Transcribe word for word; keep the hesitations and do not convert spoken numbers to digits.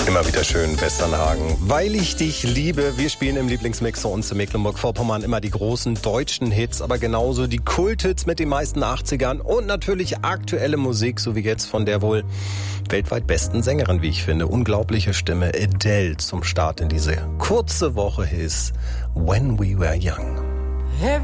Immer wieder schön, Westernhagen. Weil ich dich liebe. Wir spielen im Lieblingsmix für uns in Mecklenburg-Vorpommern immer die großen deutschen Hits, aber genauso die Kulthits mit den meisten achtzigern und natürlich aktuelle Musik, so wie jetzt von der wohl weltweit besten Sängerin, wie ich finde. Unglaubliche Stimme, Adele, zum Start in diese kurze Woche hieß When We Were Young.